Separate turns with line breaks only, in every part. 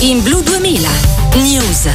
In Blu 2000 News.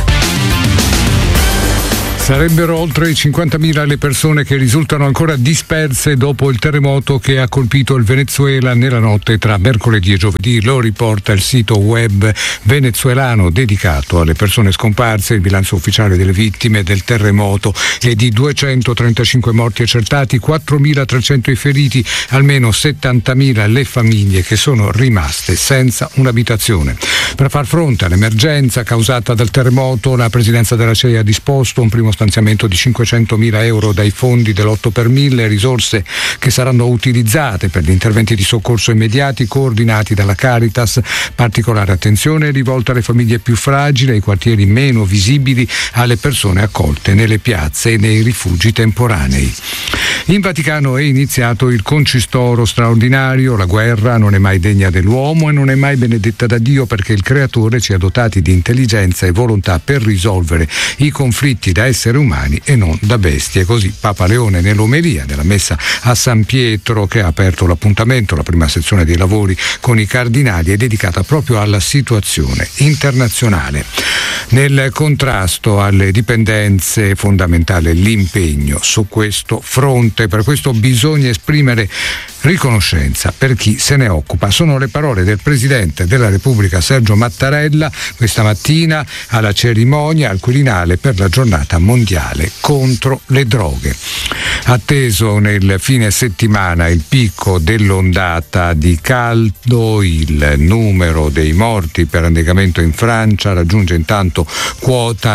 Sarebbero oltre 50.000 le persone che risultano ancora disperse dopo il terremoto che ha colpito il Venezuela nella notte tra mercoledì e giovedì. Lo riporta il sito web venezuelano dedicato alle persone scomparse. Il bilancio ufficiale delle vittime del terremoto è di 235 morti accertati, 4.300 i feriti, almeno 70.000 le famiglie che sono rimaste senza un'abitazione. Per far fronte all'emergenza causata dal terremoto, la Presidenza della CEI ha disposto un primo stanziamento di 500.000 euro dai fondi dell'8 per 1000, risorse che saranno utilizzate per gli interventi di soccorso immediati coordinati dalla Caritas. Particolare attenzione è rivolta alle famiglie più fragili, ai quartieri meno visibili, alle persone accolte nelle piazze e nei rifugi temporanei. In Vaticano è iniziato il concistoro straordinario. La guerra non è mai degna dell'uomo e non è mai benedetta da Dio, perché il Creatore ci ha dotati di intelligenza e volontà per risolvere i conflitti da esseri umani e non da bestie. Così Papa Leone nell'omelia della messa a San Pietro, che ha aperto l'appuntamento, la prima sezione dei lavori con i cardinali, è dedicata proprio alla situazione internazionale. Nel contrasto alle dipendenze è fondamentale l'impegno su questo fronte, per questo bisogna esprimere riconoscenza per chi se ne occupa. Sono le parole del Presidente della Repubblica Sergio Mattarella questa mattina alla cerimonia al Quirinale per la giornata mondiale contro le droghe. Atteso nel fine settimana il picco dell'ondata di caldo, il numero dei morti per annegamento in Francia raggiunge intanto quota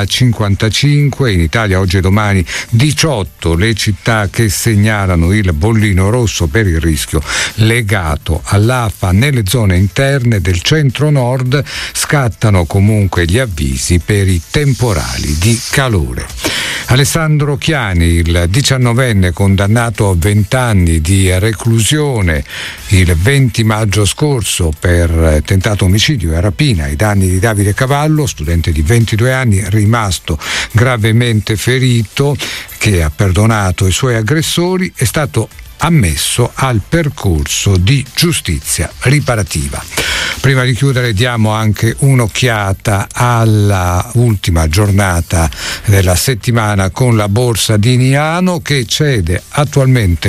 55, in Italia oggi e domani 18 le città che segnalano il bollino rosso per il rischio legato all'afa. Nelle zone interne del centro-nord scattano comunque gli avvisi per i temporali di calore. Alessandro Chiani, il 19enne condannato a 20 anni di reclusione il 20 maggio scorso per tentato omicidio e rapina ai danni di Davide Cavallo, studente di 22 anni rimasto gravemente ferito, che ha perdonato i suoi aggressori, è stato ammesso al percorso di giustizia riparativa. Prima di chiudere diamo anche un'occhiata alla ultima giornata della settimana con la borsa di Milano, che cede attualmente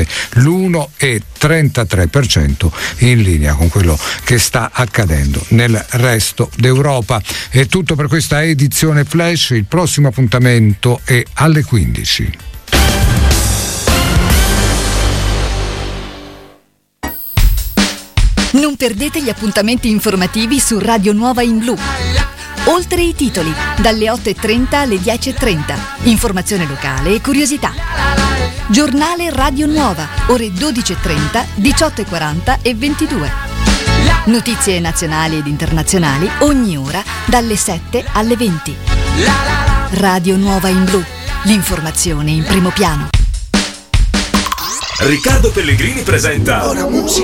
l'1,33% in linea con quello che sta accadendo nel resto d'Europa. È tutto per questa edizione Flash. Il prossimo appuntamento è alle 15.
Non perdete gli appuntamenti informativi su Radio Nuova in Blu. Oltre i titoli, dalle 8.30 alle 10.30. Informazione locale e curiosità. Giornale Radio Nuova, ore 12.30, 18.40 e 22. Notizie nazionali ed internazionali ogni ora dalle 7 alle 20. Radio Nuova in Blu, l'informazione in primo piano.
Riccardo Pellegrini presenta Buona musica.